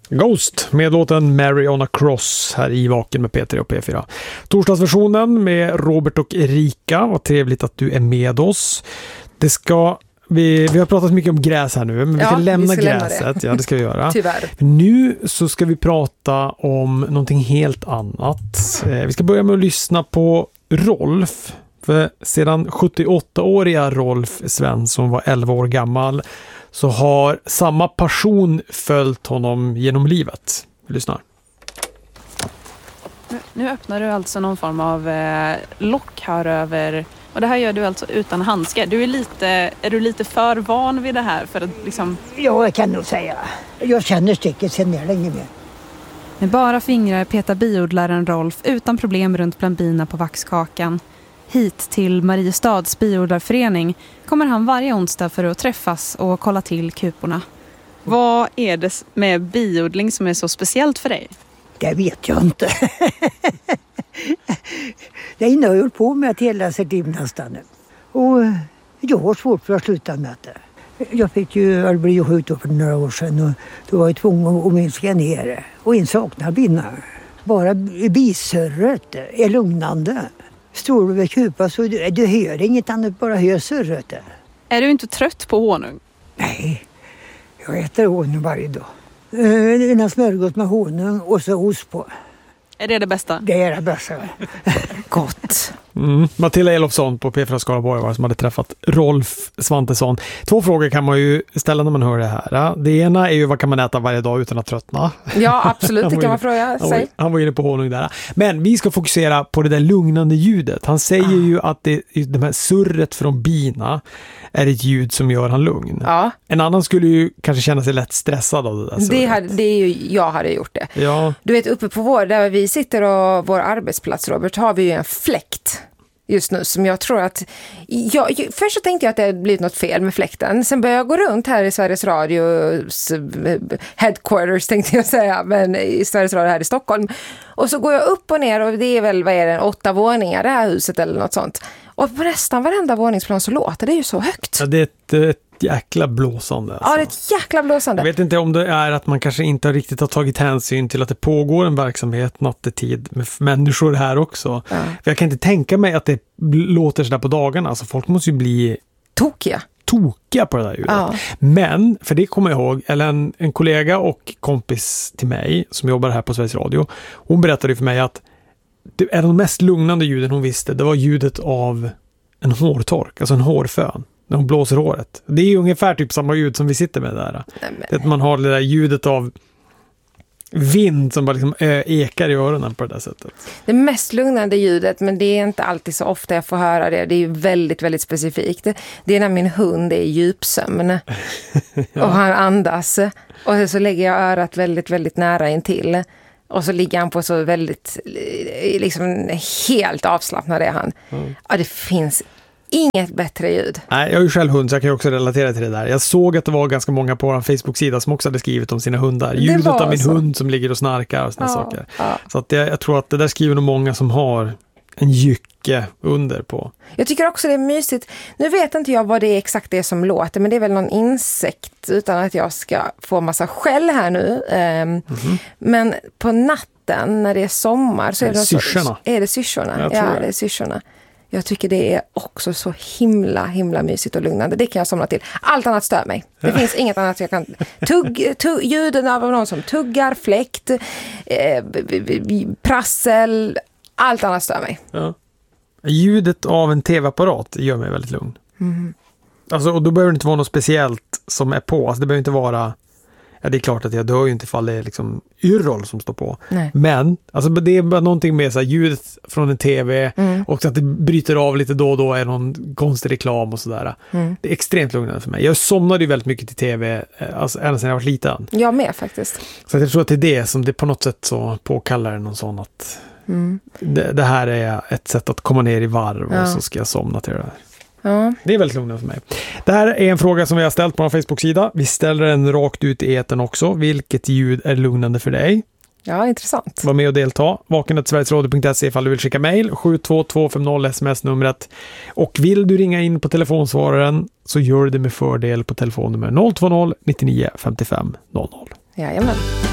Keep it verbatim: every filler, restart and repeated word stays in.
Ghost med låten Mary on a Cross här i Vaken med P tre och P fyra. Torsdagsversionen med Robert och Erika. Vad trevligt att du är med oss. Det ska... Vi, vi har pratat mycket om gräs här nu, men vi ja, kan lämna vi gräset. Lämna det. Ja, det ska vi göra. Tyvärr. Nu så ska vi prata om någonting helt annat. Eh, vi ska börja med att lyssna på Rolf. För sedan sjuttioåttaåriga Rolf Svensson var elva år gammal så har samma passion följt honom genom livet. Vi lyssnar. Nu, nu öppnar du alltså någon form av eh, lock här över... Och det här gör du alltså utan handskar. Du är lite, är du lite för van vid det här? För att liksom... Ja, jag kan nog säga. Jag känner stycket sedan jag länge med. Med bara fingrar petar biodlaren Rolf utan problem runt bland bina på vaxkakan. Hit till Mariestads biodlarförening kommer han varje onsdag för att träffas och kolla till kuporna. Vad är det med biodling som är så speciellt för dig? Det vet jag inte. Det är jag hållit på med hela sitt liv nästan. Och jag har svårt för att sluta med det. Jag fick ju, jag blev ju sjuk för några år sedan och då var jag tvungen att minska ner. Och en saknar bina. Bara bisörret är lugnande. Står du vid kupa så du, du hör inget annat, bara hör surret. Är du inte trött på honung? Nej, jag äter honung varje dag. En smörgås med honung och så ost på. Är det det bästa? Det är det bästa. Gott. Mm. Matilda Elofsson på P fyra Skaraborg var som hade träffat Rolf Svantesson. Två frågor kan man ju ställa när man hör det här. Det ena är ju vad kan man äta varje dag utan att tröttna? Ja, absolut. Det kan man fråga sig. Han var, han var inne på honung där. Men vi ska fokusera på det där lugnande ljudet. Han säger ah. ju att det, det här surret från bina är ett ljud som gör han lugn. Ja. En annan skulle ju kanske känna sig lätt stressad av det där surret. Det, hade, det är ju, jag hade gjort det. Ja. Du vet, uppe på vår, där vi sitter och vår arbetsplats, Robert, har vi ju en fläkt just nu som jag tror att... Jag, först så tänkte jag att det hade blivit något fel med fläkten. Sen började jag gå runt här i Sveriges Radios headquarters, tänkte jag säga, men i Sveriges Radio här i Stockholm. Och så går jag upp och ner och det är väl, vad är det, åtta våningar det här huset eller något sånt. Och på nästan varenda våningsplan så låter det ju så högt. Ja, det är ett, ett jäkla blåsande. Alltså. Ja, det är ett jäkla blåsande. Jag vet inte om det är att man kanske inte riktigt har tagit hänsyn till att det pågår en verksamhet nattetid med människor här också. Ja. För jag kan inte tänka mig att det låter sådär på dagarna. Alltså folk måste ju bli tokiga. tokiga på det där ljudet. Ja. Men, för det kommer jag ihåg, eller en, en kollega och kompis till mig som jobbar här på Sveriges Radio, hon berättade för mig att det är de mest lugnande ljuden hon visste. Det var ljudet av en hårtork, alltså en hårfön. När hon blåser håret. Det är ju ungefär typ samma ljud som vi sitter med där. Nej, det att man har det där ljudet av vind som bara liksom ekar i öronen på det där sättet. Det mest lugnande ljudet, men det är inte alltid så ofta jag får höra det. Det är ju väldigt, väldigt specifikt. Det är när min hund är i djupsömn. Ja. Och han andas. Och så lägger jag örat väldigt, väldigt nära intill. Och så ligger han på så väldigt, liksom helt avslappnad är han. Mm. Ja, det finns inget bättre ljud. Nej, jag är ju själv hund så jag kan ju också relatera till det där. Jag såg att det var ganska många på vår Facebook-sida som också hade skrivit om sina hundar. Ljudet av min så. hund som ligger och snarkar och såna ja, saker. Ja. Så att jag, jag tror att det där skriver nog många som har en jycke under på. Jag tycker också det är mysigt. Nu vet inte jag vad det är exakt det som låter, men det är väl någon insekt utan att jag ska få massa skäll här nu. Um, mm-hmm. Men på natten när det är sommar så är det syrsorna. Är det syrsorna? Ja, det. det är syrsorna. Jag tycker det är också så himla, himla mysigt och lugnande. Det kan jag somna till. Allt annat stör mig. Det finns inget annat jag kan... Tugg, tugg, ljuden av någon som tuggar, fläkt, eh, prassel, allt annat stör mig. Ja. Ljudet av en tv-apparat gör mig väldigt lugn. Mm. Alltså, och då behöver det inte vara något speciellt som är på. Alltså, det behöver inte vara... Ja, det är klart att jag dör ju inte ifall det är liksom Yrrol som står på. Nej. Men alltså, det är bara någonting med så här, ljudet från en tv mm. och att det bryter av lite då och då är någon konstig reklam och sådär. Mm. Det är extremt lugnande för mig. Jag somnade ju väldigt mycket till tv alltså, ända sedan jag var liten. Jag med faktiskt. Så jag tror att det är det som det på något sätt så påkallar någon sån att mm. det, det här är ett sätt att komma ner i varv ja. och så ska jag somna till det där. Ja. Det är väldigt lugnande för mig. Det här är en fråga som vi har ställt på vår Facebook-sida. Vi ställer den rakt ut i etern också. Vilket ljud är lugnande för dig? Ja, intressant. Var med och delta. vaken snabel-a sverigesradio punkt se ifall du vill skicka mejl. sju två två fem noll sms-numret. Och vill du ringa in på telefonsvararen så gör det med fördel på telefonnummer noll två noll nio nio fem fem noll noll. Jajamän.